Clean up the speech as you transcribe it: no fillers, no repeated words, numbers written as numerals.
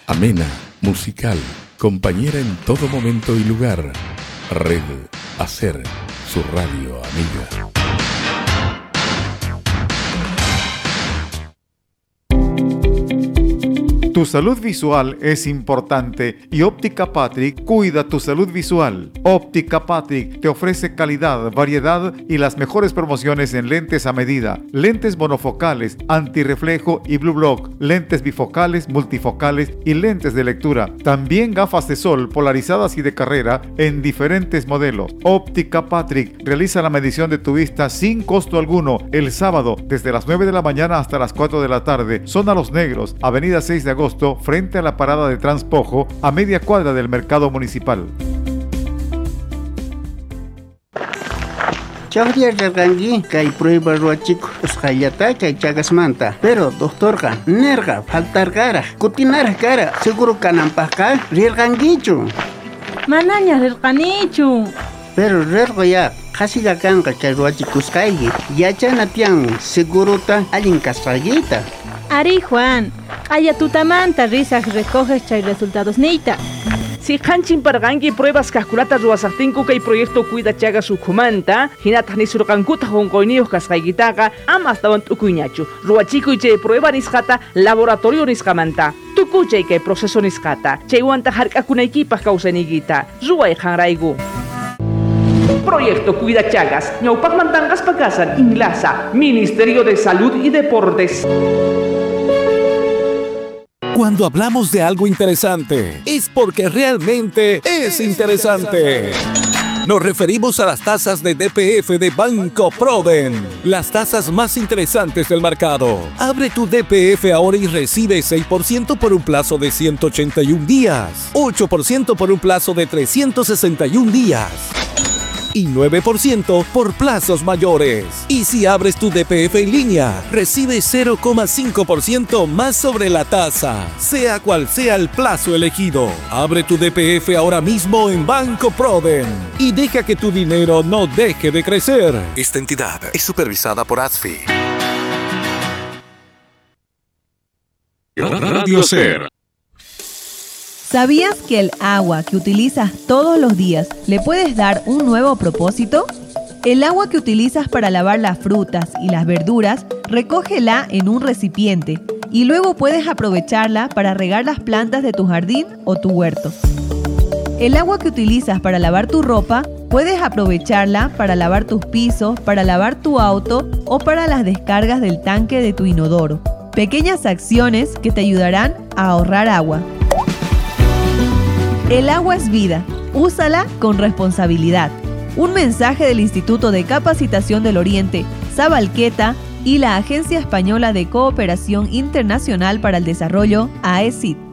Amena, musical, compañera en todo momento y lugar. Red Hacer, su radio amiga. Tu salud visual es importante y Óptica Patrick cuida tu salud visual. Óptica Patrick te ofrece calidad, variedad y las mejores promociones en lentes a medida, lentes monofocales, antirreflejo y blue block, lentes bifocales, multifocales y lentes de lectura. También gafas de sol polarizadas y de carrera en diferentes modelos. Óptica Patrick realiza la medición de tu vista sin costo alguno el sábado desde las 9 de la mañana hasta las 4 de la tarde. Zona Los Negros, Avenida 6 de agosto, frente a la parada de Transpojo, a media cuadra del mercado municipal. Chahria Rangui, Kai prueba Ruachico, Ushayata, Kai Chagasmanta, pero doctorga, Nerga, Faltargara, Cutinar Cara, seguro Canampaca, Rirganguichu. Manaña Rirganichu. Pero Rergoya, Hasiga Kanga, Kai Ruachicus Kai, Yachanatian, seguro ta Alincasfayita. Ari Juan, Aya tutamanta risas recoges chay resultados neita. Si hanchin pargangi pruebas calculatas ruasartinku kay proyecto cuida chaga sukumanta, hinata ni surgankuta hongoinios kasgaigitaga, amas tawan tukuñachu. Ruachiku y chay prueba nisjata, laboratorio niskamanta. Tukuchay kay proceso niskata, chay wanta harkakunaikipas kausenigita, ruay hanraigu. Proyecto Cuida Chagas, ñaupak mantangas pagasan, Inglasa, Ministerio de Salud y Deportes. Cuando hablamos de algo interesante, es porque realmente es interesante. Nos referimos a las tasas de DPF de Banco Proden, las tasas más interesantes del mercado. Abre tu DPF ahora y recibe 6% por un plazo de 181 días, 8% por un plazo de 361 días. Y 9% por plazos mayores. Y si abres tu DPF en línea, recibe 0,5% más sobre la tasa, sea cual sea el plazo elegido. Abre tu DPF ahora mismo en Banco Proden y deja que tu dinero no deje de crecer. Esta entidad es supervisada por ASFI. Radio Ser. ¿Sabías que el agua que utilizas todos los días le puedes dar un nuevo propósito? El agua que utilizas para lavar las frutas y las verduras, recógela en un recipiente y luego puedes aprovecharla para regar las plantas de tu jardín o tu huerto. El agua que utilizas para lavar tu ropa, puedes aprovecharla para lavar tus pisos, para lavar tu auto o para las descargas del tanque de tu inodoro. Pequeñas acciones que te ayudarán a ahorrar agua. El agua es vida. Úsala con responsabilidad. Un mensaje del Instituto de Capacitación del Oriente, Sabalqueta y la Agencia Española de Cooperación Internacional para el Desarrollo, AECID.